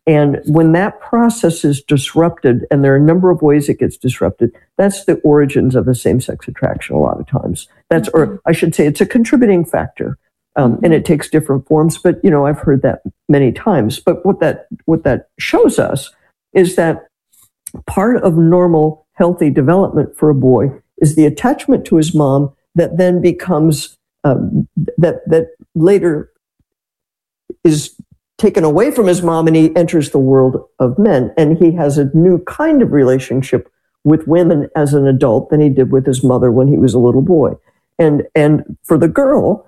And when that process is disrupted, and there are a number of ways it gets disrupted, that's the origins of a same-sex attraction a lot of times. That's, or I should say, it's a contributing factor. And it takes different forms, but I've heard that many times. But what that shows us is that part of normal, healthy development for a boy is the attachment to his mom that then becomes that later is taken away from his mom, and he enters the world of men, and he has a new kind of relationship with women as an adult than he did with his mother when he was a little boy. And for the girl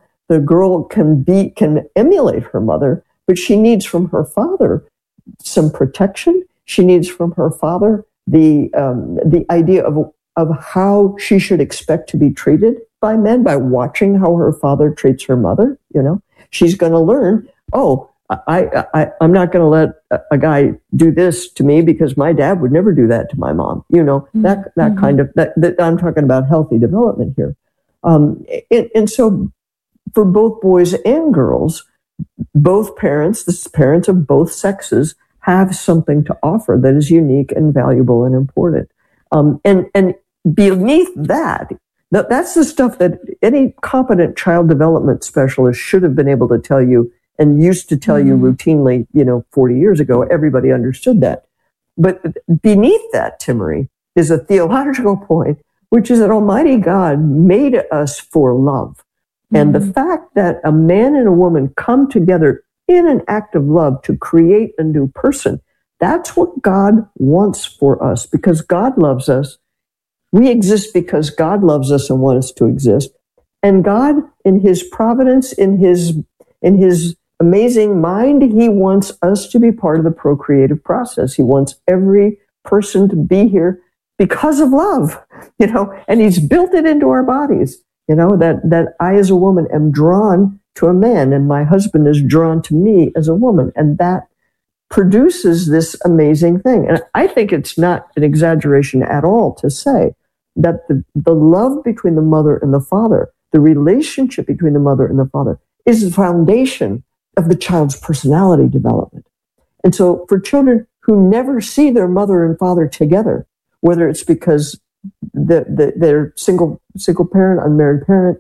can emulate her mother, but she needs from her father some protection. She needs from her father the idea of how she should expect to be treated by men by watching how her father treats her mother. She's going to learn, I'm not going to let a guy do this to me because my dad would never do that to my mom. That kind of, that I'm talking about healthy development here. And so for both boys and girls, both parents, the parents of both sexes, have something to offer that is unique and valuable and important. And beneath that's the stuff that any competent child development specialist should have been able to tell you and used to tell you routinely, 40 years ago. Everybody understood that. But beneath that, Timmerie, is a theological point, which is that Almighty God made us for love. And the fact that a man and a woman come together in an act of love to create a new person, that's what God wants for us, because God loves us. We exist because God loves us and wants us to exist. And God, in his providence, in his amazing mind, he wants us to be part of the procreative process. He wants every person to be here because of love, and he's built it into our bodies. That I as a woman am drawn to a man, and my husband is drawn to me as a woman. And that produces this amazing thing. And I think it's not an exaggeration at all to say that the love between the mother and the father, the relationship between the mother and the father, is the foundation of the child's personality development. And so for children who never see their mother and father together, whether it's because they're single parent, unmarried parent,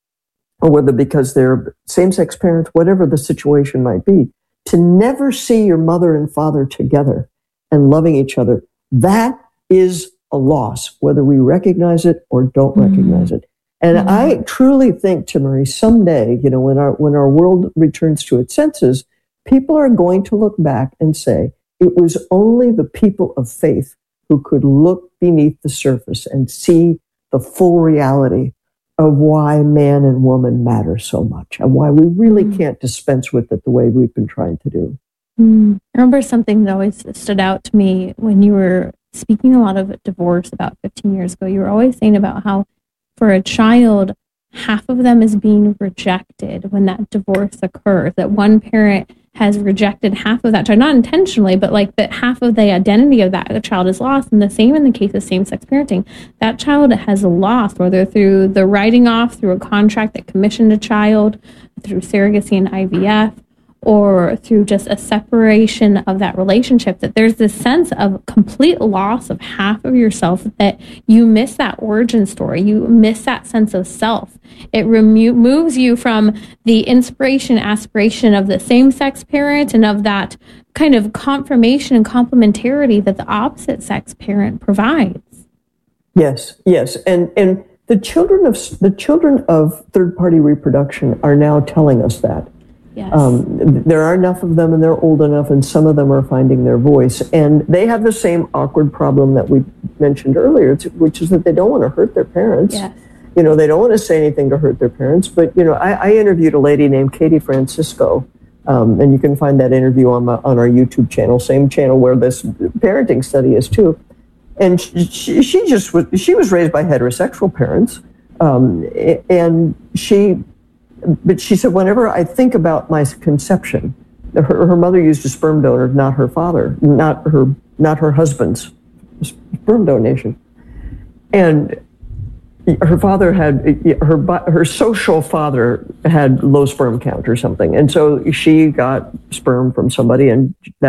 or whether because they're same-sex parents, whatever the situation might be, to never see your mother and father together and loving each other, that is a loss, whether we recognize it or don't recognize it. And I truly think, Timmerie, someday, when our world returns to its senses, people are going to look back and say, it was only the people of faith who could look beneath the surface and see the full reality of why man and woman matter so much and why we really can't dispense with it the way we've been trying to do. I remember something that always stood out to me when you were speaking a lot of divorce about 15 years ago. You were always saying about how for a child, half of them is being rejected when that divorce occurs, that one parent has rejected half of that child, not intentionally, but like that half of the identity of that child is lost. And the same in the case of same-sex parenting. That child has lost, whether through the writing off, through a contract that commissioned a child, through surrogacy and IVF, or through just a separation of that relationship, that there's this sense of complete loss of half of yourself, that you miss that origin story. You miss that sense of self. It removes you from the inspiration, aspiration of the same-sex parent and of that kind of confirmation and complementarity that the opposite sex parent provides. Yes. And the children of third-party reproduction are now telling us that. Yes. There are enough of them, and they're old enough, and some of them are finding their voice. And they have the same awkward problem that we mentioned earlier, which is that they don't want to hurt their parents. Yes. They don't want to say anything to hurt their parents. But, I interviewed a lady named Katie Francisco, and you can find that interview on our YouTube channel, same channel where this parenting study is too. And she was raised by heterosexual parents, but she said, whenever I think about my conception, her mother used a sperm donor, not her father, not her husband's sperm donation. And her father her social father had low sperm count or something. And so she got sperm from somebody, and